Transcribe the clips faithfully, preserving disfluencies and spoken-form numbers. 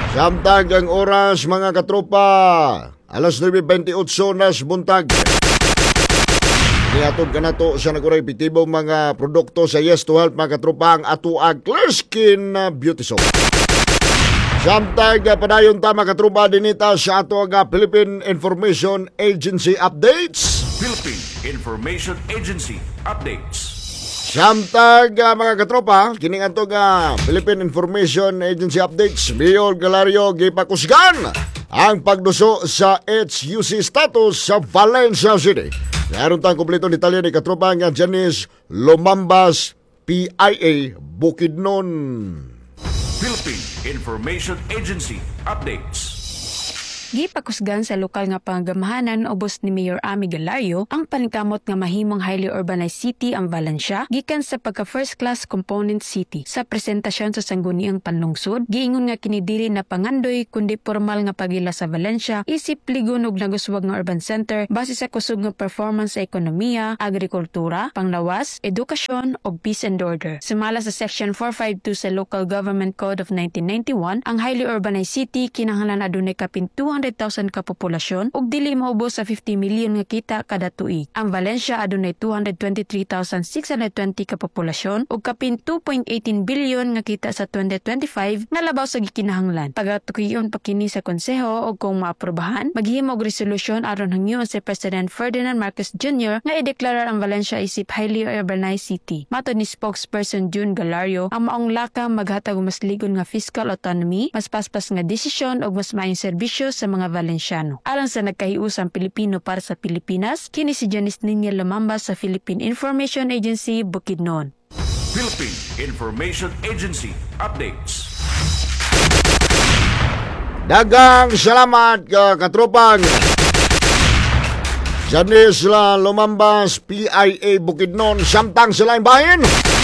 Samtang ang oras mga katropa, alas nueve twenty-eight nas buntag. Niatod ka na to sa naguray epektibong mga produkto sa Yes to Health mga katropa ang atuag Clear Skin Beauty Soap. Samtang padayon ta mga katropa dinita sa atuag Philippine Information Agency Updates. Philippine Information Agency Updates. Samtag uh, mga katropa, kining atong uh, Philippine Information Agency Updates, Mayor Galario gipakusgan ang pagduso sa H U C status sa Valencia City. Naroon tayong kompletong detalye ni katropa nga Janice Lumambas, P I A, Bukidnon. Philippine Information Agency Updates. Gipakusgan sa lokal nga panggamahanan ubos ni Mayor Ami Galario ang paningkamot nga mahimong highly urbanized city ang Valencia gikan sa pagka first class component city. Sa presentasyon sa sangguniang panlungsod, giingon nga kini dili na pangandoy kundi formal nga pagila sa Valencia isip ligon og naguswag nga urban center base sa kusog nga performance sa ekonomiya, agrikultura, panglawas, edukasyon ug peace and order. Sumala sa section four fifty-two sa Local Government Code of nineteen ninety-one, ang highly urbanized city kinahanglan adunay kapin two hundred thousand ka populasyon ug dili maubos sa fifty million nga kita kada tuig. Ang Valencia adunay two hundred twenty-three thousand six hundred twenty ka populasyon ug kapin two point one eight billion nga kita sa twenty twenty-five nga labaw sa gikinahanglan. Pagatukiyon pa kini sa konseho ug kung maaprobahan, maghimo og resolusyon aron hangyon si President Ferdinand Marcos Junior nga ideklarar ang Valencia isip highly urbanized city. Matod ni spokesperson June Galario, ang maong lakang maghatag og mas ligon nga fiscal autonomy, mas paspas nga desisyon ug mas maayong serbisyo sa mga Valenciano. Alang sa nagkahiusang Pilipino para sa Pilipinas, kini si Janice Niña Lumambas sa Philippine Information Agency, Bukidnon. Philippine Information Agency Updates. Dagang salamat ka katropang Janice Lumambas, P I A, Bukidnon, samtang sa laing bahin.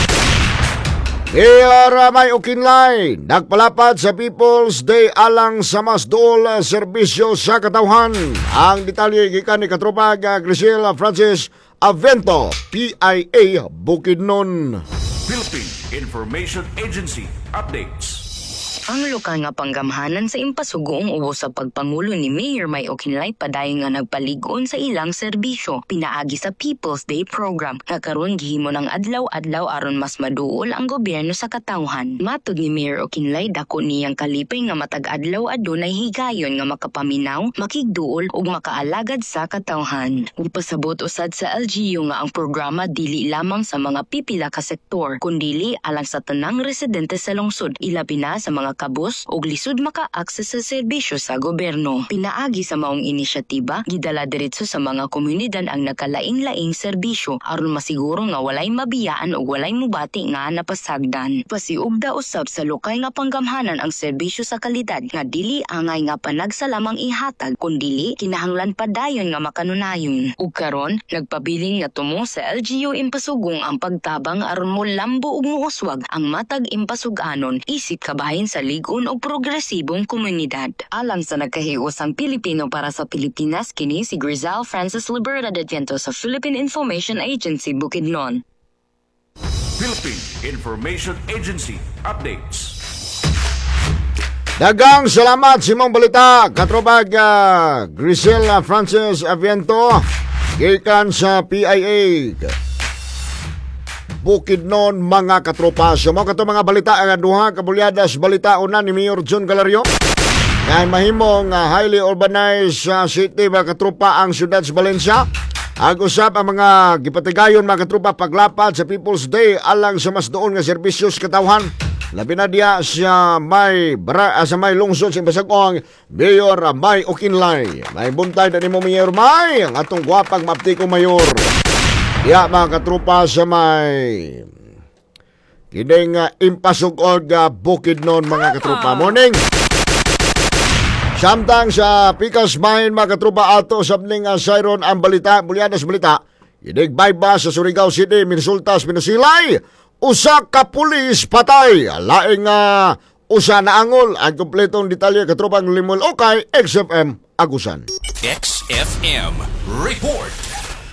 Iyara may ukinlay, nagpalapad sa People's Day alang sa mas duol serbisyo sa katawhan. Ang detalye gikan ni katropa Grisel Francis Avento, P I A, Bukidnon. Philippine Information Agency Updates. Ang lokal nga panggamhanan sa impasugong ubos sa pagpangulo ni Mayor May Okinlay padayon nga nagpaligon sa ilang serbisyo pinaagi sa People's Day program nga karon gihimo ng adlaw-adlaw aron mas maduol ang gobyerno sa katawhan. Matod ni Mayor Okinlay, dako niyang kalipay nga matag adlaw adunay higayon nga makapaminaw, makigduol ug makaalagad sa katawhan. Gipasabot usad sa L G U nga ang programa dili lamang sa mga pipila ka sektor kundili alang sa tanang residente sa lungsod, ilabi na sa mga kabus og lisod maka-access sa serbisyo sa gobyerno. Pinaagi sa maong inisyatiba, gidala diretso sa mga komunidad ang nakalaing-laing serbisyo aron masiguro nga walay mabiyaan o walay mubati nga napasagdan. Pasiugda usab sa lokal nga panggamhanan ang serbisyo sa kalidad nga dili angay nga panagsalamang ihatag kundili kinahanglan padayon nga makanunayon. Ug karon nagpabiling nga tumo sa L G U impasugong ang pagtabang aron mo lambo ug muuswag ang matag impasuganon isip kabahin sa ligon o progresibong komunidad. Alang sa nagkahiusang Pilipino para sa Pilipinas, kini si Grisel Francis Libertad Adviento sa Philippine Information Agency, Bukidnon. Philippine Information Agency Updates. Dagang salamat si mong balita, katrobag uh, Grisel Francis Aviento, gikan sa P I A. Bukidnon mga katropa. So mo kato mga balita ang duha kabulyadas balita una ni Mayor John Galario. Nga mahimong uh, highly urbanized uh, city mga katropa ang siyudad sa Valencia. Ang usap ang mga gipatigayon mga katropa paglapad sa People's Day alang sa mas doon nga serbisyo sa katawhan. Labi na diya sa may, bara, sa may lungsod sa Basagong Mayor May Okinlay. May buntay na ni mo Mayor May ang atong gwapang maptikong mayor. Ya mga katropa sa may kining uh, impasugod uh, Bukidnon mga katropa. Morning! Samtang sa Pikas Mine mga katropa ato sabning uh, sayron ang balita, bulyanas balita. Kining bayba sa Surigao City, Minsultas, Minusilay. Usa ka pulis patay. Laing uh, usa na angol. Ang kompletong detalye katropang Limol Okay, X F M Agusan. X F M Report.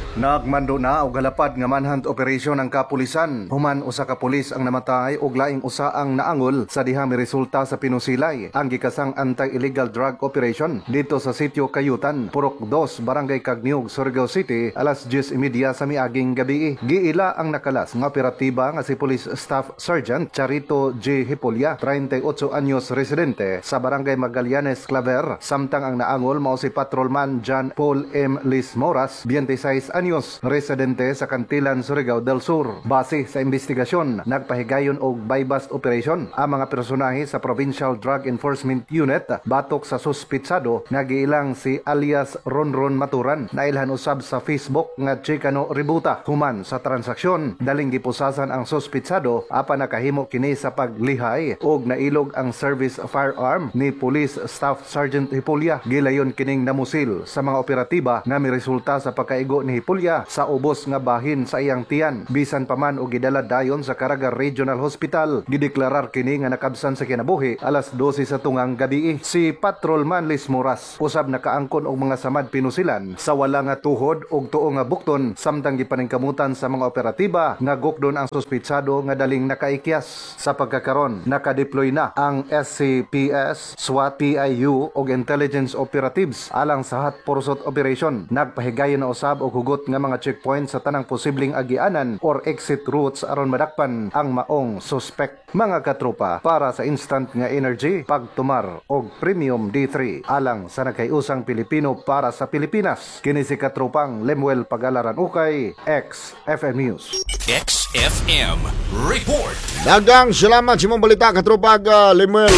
Nagmando na og galapad nga manhunt operation ang kapulisan. Human usa ka pulis ang namatay ug laing usa ang naangol sa diha miresulta sa pinusilay ang gikasang anti-illegal drug operation dito sa sitio Kayutan, Purok dos, Barangay Cagniog, Surigao City, alas diyes y media sa miaging gabi. Giila ang nakalas nga operatiba nga si Police Staff Sergeant Charito J. Hipolya, thirty-eight anyos residente sa Barangay Magallanes, Claver, samtang ang naangol mao si Patrolman John Paul M. Liz Moras, twenty-six anyos, residente sa Cantilan, Surigao del Sur. Base sa investigasyon, nagpahigayon og buy-bust operation ang mga personahe sa Provincial Drug Enforcement Unit batok sa suspitsado nga giilang si alias Ronron Maturan, nailhan usab sa Facebook nga Chicano Ributa. Human sa transaksyon, daling gipusasan ang suspitsado apan nakahimo kini sa paglihay og nailog ang service firearm ni Police Staff Sergeant Hipolya. Gilayon kining namusil sa mga operatiba nga miresulta sa pagkaigo ni Hipolya sa ubos nga bahin sa iyang tiyan. Bisan pa man og gidala dayon sa Caraga Regional Hospital, gideklarar kini nga nakabsan sa kinabuhi alas dose sa tungang gabi. Si Patrolman Liz Moras usab nakaangkon og mga samad pinusilan sa wala nga tuhod og tuo nga bukton, samtang gipaningkamutan sa mga operatiba nga gukdon ang suspitsado nga daling nakaikyas. Sa pagkakaron, nakadeploy na ang S C P S, SWAT, P I U ug intelligence operatives alang sa hot pursuit operation. Nagpahigayon na usab og hugot nga mga checkpoint sa tanang posibleng agianan or exit routes aron madakpan ang maong suspect. Mga katropa, para sa instant nga energy, pagtumar og Premium D three alang sa nagkayusang Pilipino para sa Pilipinas. Kini si katropang Lemuel Pagalaran Ukay, X F M News. X F M Report. Dagang salamat sa mong balita, katropag uh, Lemuel.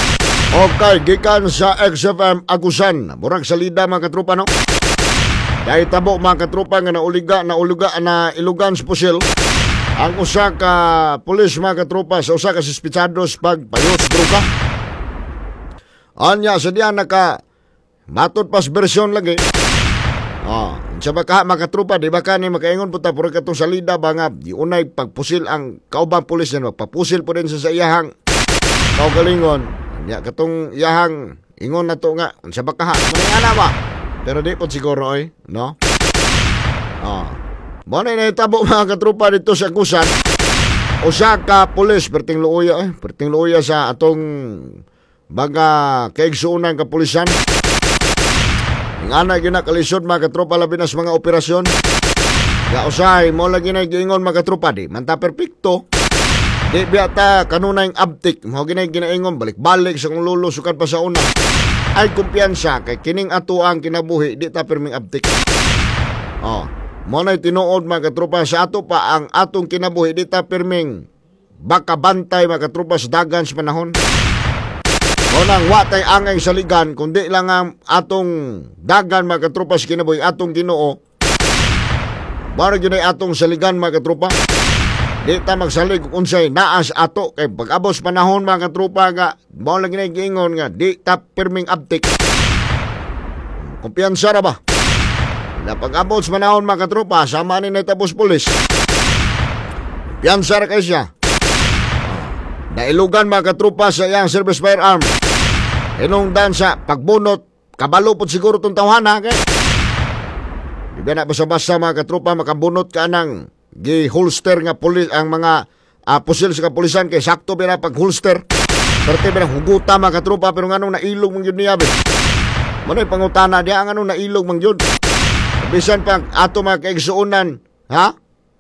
Okay, gikan sa X F M Agusan. Murag salida mga katropa, no? Dahil tabo mga katropa nga nauliga, nauluga na ilugan sa pusil ang usa ka pulis mga katropa sa usa ka suspitsados pagpayos droga. Anya sa diyan naka matod pas bersyon lagi. Oh, sa baka mga katropa, di ba ka ni makaingon puta puro katong salida ba nga di unay pagpusil ang kaubang pulis na magpapusil po din sa sa iyahang kaugalingon. Nya katong iyahang ingon na to nga sa baka ha maningana ba, pero di po siguro oy, no? Oh, mo na itabo mga katropa dito sa Agusan. Usa ka pulis perting luoya eh, perting luoya sa atong baga kaigsuunan kapulisan. Ang ana ginakalisod mga katropa labi na sa mga operasyon. Ya usay mo lagi na giingon mga katropa di man ta perpekto. Di biyata kanunay abtik mo ginay ginaingon balik-balik sa kung lulusukan pa sa una. Ay kumpiyansa kay kining ato ang kinabuhi di ta perming abtik. Oh, mo na tinuod mga katropa sa ato pa ang atong kinabuhi di ta perming baka bantay mga katropa sa dagan sa panahon. O nang watay angay saligan kundi lang ang atong dagan mga katropa sa kinabuhi atong Ginoo. Bara gyud ay atong saligan mga katropa. Di ta magsalig kung unsay naas ato kay pag-abos panahon mga katropa nga mao lang ginay giingon nga di ta perming abtik. Kumpiyansa ra ba? Na pag-abot sa manahon mga katropa, sama ni natabos pulis. Piyansa ra kay siya. Nailugan mga katropa sa iyang service firearm. Hinungdan sa pagbunot, kabalo po siguro itong tawhana. Kay di ba na basa-basa mga katropa, makabunot ka ng gi-holster nga pulis, ang mga uh, pusil sa kapulisan kay sakto ba na pag-holster. Perte ba na huguta mga katropa, pero nga nung nailog mang yun niya. Mano'y pangutana diya, nga nung nailog mang yun. Bisan pag ato mga kaigsuunan, ha?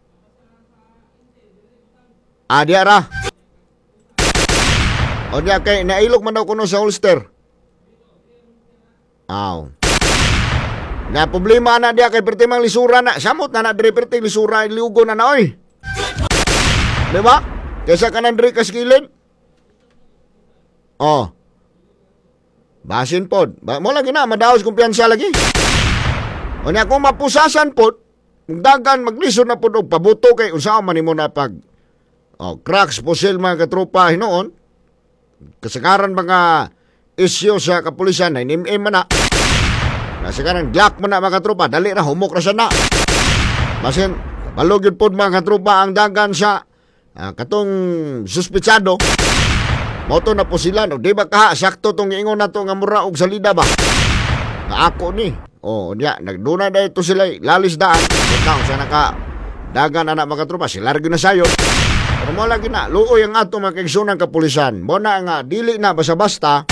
Adya ra. O diya kay nailog man daw kuno sa holster. Aw. Na problema na diya kay perti mang lisura na. Samot na na dire perti lisura liugo na na oy. Diba? Kaysa ka nang dire kaskilin. Oh. Basin pod. Ba mo lagi na madaos kumpiyansa lagi. O niya kung mapusasan po, dagan maglisod na po og pabuto kay unsa man nimo na pag oh, cracks pusil mga katropa hinoon. Kasagaran mga isyu sa kapulisan ay nim man na. Kasagaran glock man na mga katropa, dali na humok ra sana. Basin balog yun po mga katropa ang dagan sa uh, katong suspitsado. Moto na po sila, no? Di ba ka sakto tong ingon na to nga mura og salida ba? Nga ako ni. Oh, niya, nagduna na ito sila, lalis daan. Kaung sa naka dagan anak mga tropa, sila rin na sayo. Pero mo lagi na, luoy ang ato mga kaigsunan kapulisan. Mo na nga, dili na basta-basta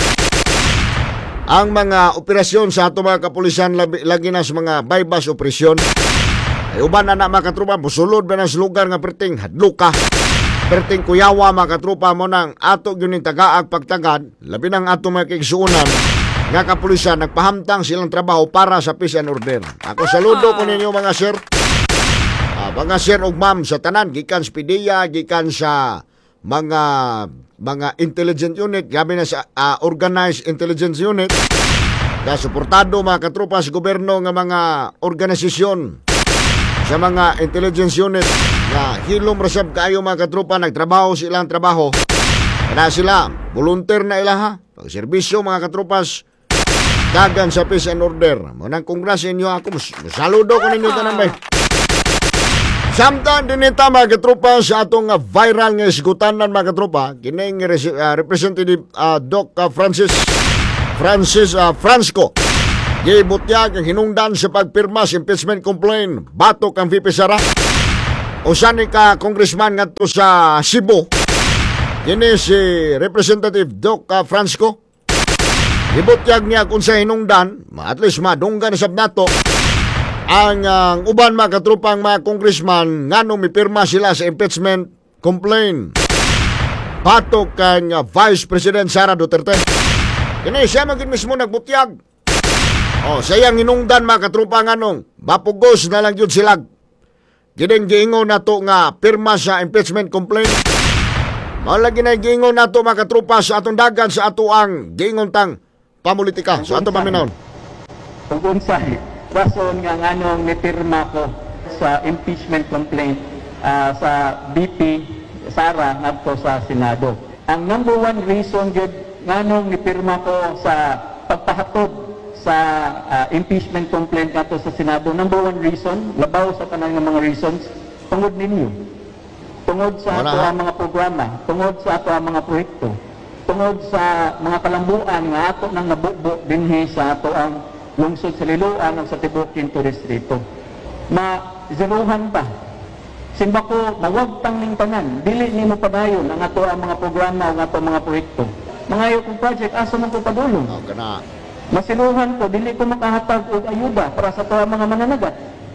ang mga operasyon sa ato mga kapulisan, labi, lagi na sa mga bypass operasyon. Ay uban na na mga katropa, musulod ba na sa lugar nga perting hadluka, perting kuyawa mga katropa mo nang ato gyuning tagaag pagtagad, labi ng ato mga kaigsunan nga kapulisan, nagpahamtang silang trabaho para sa peace and order. Ako saludo ko ninyo mga sir. Uh, mga sir ug ma'am sa tanan, gikan sa P D E A, gikan sa mga mga intelligence unit, gabi na sa uh, organized intelligence unit, na suportado mga katropa sa gobyerno nga mga organisasyon sa mga intelligence unit na hilom rasab kayo mga katropa, nagtrabaho silang trabaho. Na sila, volunteer na ilaha, pagserbisyo mga katropas, dagan sa peace and order. Munang kongras inyo ako, saludo ko ninyo tanan bay. Samtang dinita mga katropa sa atong uh, viral nga isgutanan mga katropa, kining uh, Representative uh, Doc uh, Francis Francis uh, Fransco gibutyag ang hinungdan sa pagpirma sa impeachment complaint batok ang V P Sara. Usan ni ka congressman ngadto sa Cebu, kini si Representative Doc uh, Fransco. Gibutyag niya kung sa hinungdan, at least madunggan sa nato ang uh, uban mga katrupang mga congressman nga nung mipirma sila sa impeachment complaint batok kang uh, Vice President Sara Duterte. Kini siya maging mismo nagbutyag. O, sayang hinungdan mga katrupang anong mapugos na lang yun sila. Gining giingon na to nga pirma sa impeachment complaint. Malagi na giingon na to mga katrupa sa atong dagan sa ato ang giingon tang pamulitika. So ato paminaon. Kung unsay rason nga nganong nipirma ko sa impeachment complaint uh, sa B P Sara ngadto sa Senado. Ang number one reason gyud nganong nipirma ko sa pagpahatod sa uh, impeachment complaint ngadto sa Senado, number one reason, labaw sa tanan nga mga reasons, tungod ninyo. Tungod sa ato ang mga programa, tungod sa ato ang mga proyekto, tungod sa mga kalambuan nga ato nang nabubo dinhi sa ato ang lungsod sa Liloan ng sa tibuok Quinto Distrito. Ma-zerohan pa. Simba ko, mawagtang ning tanan, dili ni mo padayon ang ato ang mga programa o ato mga proyekto. Mga kong project, asa man ko padulong? Oh, kana. Masiluhan ko, dili ko makahatag og ayuda para sa ato ang mga mananagat.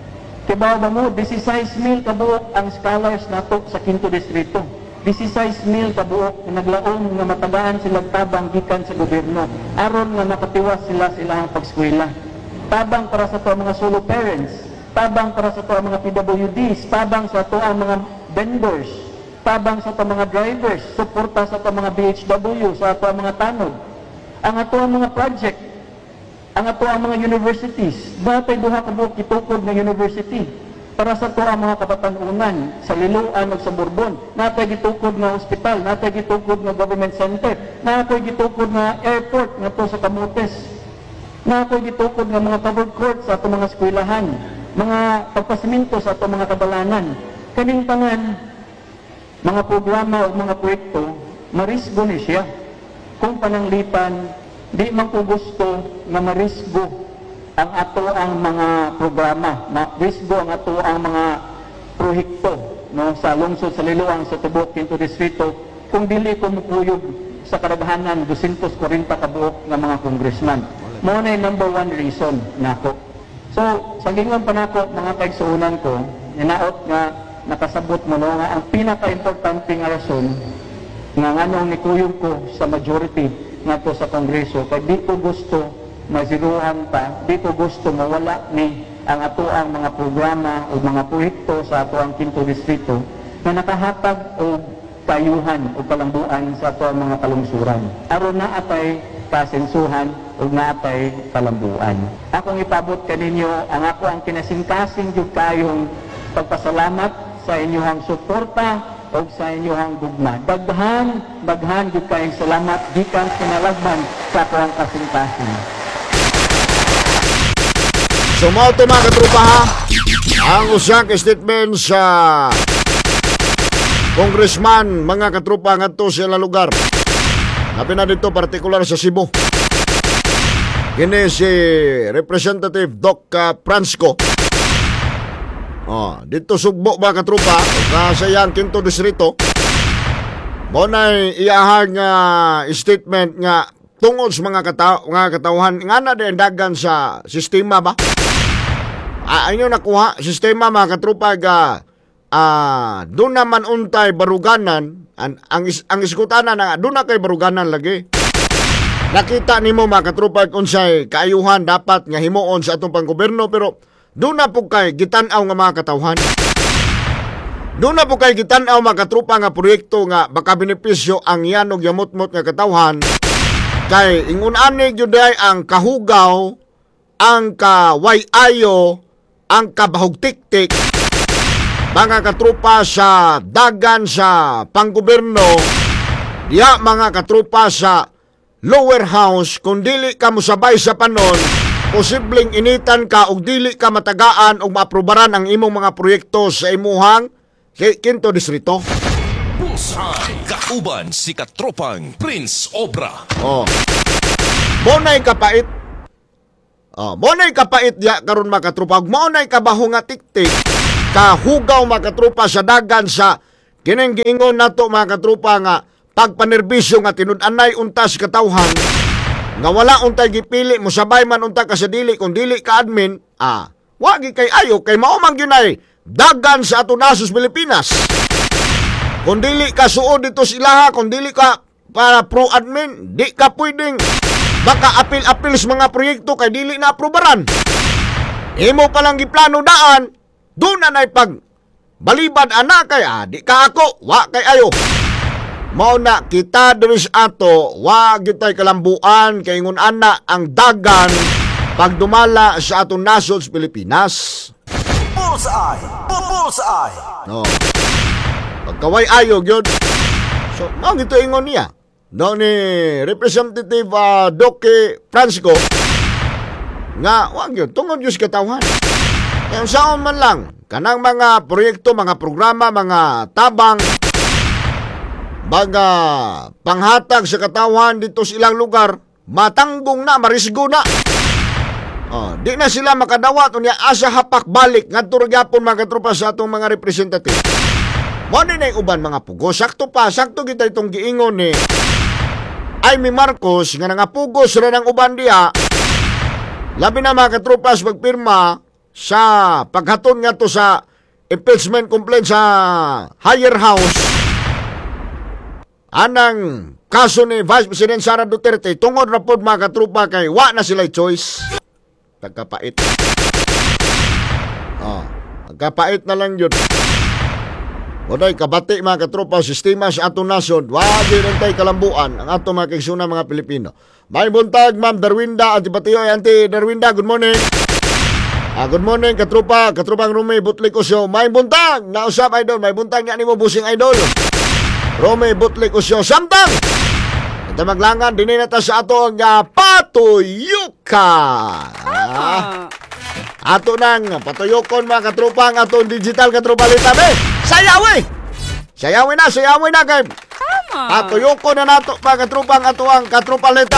Kibaw ba mo, sixteen mil kabuok ang scholars nato sa Quinto Distrito. sixteen mil kabuok na naglaong nga matagaan sila tabang gikan sa gobyerno aron nga makatiwas sila sila ang pagskwela. Tabang para sa to mga solo parents, tabang para sa to mga P W Ds, tabang sa to ang mga vendors, tabang sa to mga drivers, suporta sa to mga B H W, sa to mga tanod. Ang ato ang mga project, ang ato ang mga universities, batay duha ka buok gitukod nga university para sa to ang mga kabatanunan sa Liloan ug sa Bourbon. Natay gitukod nga ospital, natay gitukod nga government center, natay gitukod nga airport nga to sa Camotes, natay gitukod nga mga covered courts sa ato mga eskwelahan, mga pagpasimento sa ato mga kadalanan. Kaning tanan mga programa o mga proyekto, marisgo ni siya. Kung pananglipan, di man ko gusto na marisgo ang ato ang mga programa, marisgo ang ato ang mga proyekto no, sa lungsod sa Liloan sa tibuok Quinto Distrito kung dili ko mukuyog sa kadaghanan two hundred forty kabuok ng mga congressman. Mao na number one reason nako. So, sa gingon pa nako mga kaigsuonan ko, ninaot nga nakasabot mo no, nga ang pinaka-importante nga rason nga nganong nikuyog ko sa majority ngadto sa Kongreso kay di ko gusto maziruhan pa, di ko gusto mawala ni ang ato ang mga programa o mga proyekto sa ato ang Quinto Distrito na nakahatag o kayuhan o kalambuan sa ato ang mga kalungsuran. Aron na atay kasensuhan o na atay kalambuan. Akong ipabot kaninyo ang ako ang kinasingkasing jud kayong pagpasalamat sa inyong suporta o sa inyong gugma. Daghan, daghan jud kayong salamat gikan kinalagman sa ato ang kasingkasing. So mao to mga katrupa ha, ang usang statement sa congressman mga katrupa ngadto sa ilang lugar. Labi na dito partikular sa Cebu. Kini si Representative Doc uh, Fransco. Oh, dito Sugbo ba katropa, kasayang Quinto Distrito. Mo nay iyahang nga statement nga tungod sa mga kataw nga katawhan nga na din dagan sa sistema ba? Ah, inyo nakuha sistema mga katropa ga ah doon naman untay baruganan ang ang, is, ang iskutana na doon na kay baruganan lagi. Nakita nimo mga katropa unsay kaayuhan dapat nga himuon sa atong panggobyerno pero doon na po kay gitan-aw nga mga katawhan. Doon na po kay gitan-aw mga katrupa nga proyekto nga baka benepisyo ang yanog yamot-mot nga katawhan. Kay ingun-ani gyud ay ang kahugaw, ang kaway-ayo, ang kabahog-tik-tik mga katrupa sa dagan sa panggobyerno. Diya mga katrupa sa lower house kung dili ka musabay sa panon. Posibleng initan ka og dili ka matagaan og maaprobaran ang imong mga proyekto sa imuhang Quinto Distrito. Bullseye. Kauban si katropang Prince Obra. Oh. Monay kapait. Oh, monay kapait ya karon mga katropa. Monay kabaho nga tiktik. Kahugaw mga katropa sa dagan sa kining giingon nato mga katropa nga pagpanerbisyo nga tinud-anay untas katawhan. Nga wala untay gipili mo sabay man unta ka sa dili kung dili ka admin, ah, wagi kay ayo kay mao man gyunay dagan sa ato nasos Pilipinas. Kung dili ka suod dito sila kung dili ka para pro admin, di ka pwedeng baka apil-apil sa mga proyekto kay dili na aprobaran. Imo pa lang giplano daan, doon na nay pag balibad ana kay ah, di ka ako, wa kay ayo. Mao na kita diris ato wa gyud tay kalambuan kay ingon ana ang dagan pagdumala sa atong nasod sa Pilipinas. Bullseye. Bullseye. No. Pagkaway ayo gyud. So mao gito ingon niya. No ni Representative uh, Doke Francisco nga wa gyud tungod gyud sa katawhan. Kaya saon man lang kanang mga proyekto, mga programa, mga tabang mga panghatag sa katawhan dito sa ilang lugar, matanggong na, marisgo na. Oh, di na sila makadawat unya asa hapak balik ngadto gyapon mga katropa sa atong mga representative. Mo ni nay uban mga pugo, sakto pa, sakto kita itong giingon ni Amy Marcos nga nangapugos ra ng uban diha. Labi na mga katropa sa pagpirma sa paghaton ngadto sa impeachment complaint sa higher house. Anang kaso ni Vice President Sara Duterte tungod ra pod mga katrupa kay wa na sila choice. Tagkapait. Oh, tagkapait na lang yun. Oday kabati mga katrupa sistema sa atong nasod, wa gyud tay kalambuan ang atong mga kaigsunan mga Pilipino. May buntag Ma'am Darwinda at Patioy, Auntie Darwinda, good morning. Ah, good morning katrupa, katrupang Rumi Butlik Usyo. May buntag, nausap idol, may buntag niya nimo busing idol. Rome Butlik Usyo samtang ito maglangan din na ta sa ato nga patuyuka. Ah, ato nang patuyokon mga katropa ang atong digital katropa lita be. Sayawi! Sayawi na, sayawi na kay patuyokon na nato mga katropa ang ato ang katropa lita.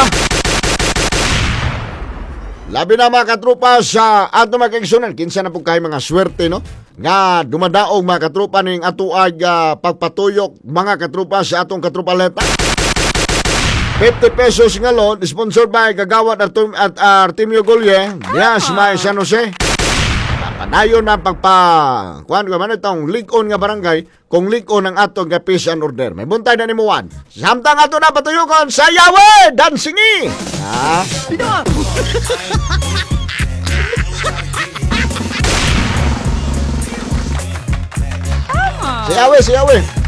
Labi na mga katropa sa ato mga kaigsunan, kinsa na po kayo mga swerte no? Nga dumadaog mga katropa ning ato ay uh, pagpatuyok mga katropa sa atong katropa leta. fifty pesos nga loan, sponsored by Gagawat Artum, at uh, Artemio Golye. Yes, may San Jose. Padayon na pagpa kuan ko man itong lig-on nga barangay kung lig-on ang atong nga peace and order. May buntay na ni Muwan. Samtang ato na patuyokon sa Yawe Dansingi. Ha? Sa Yawe, sa Yawe.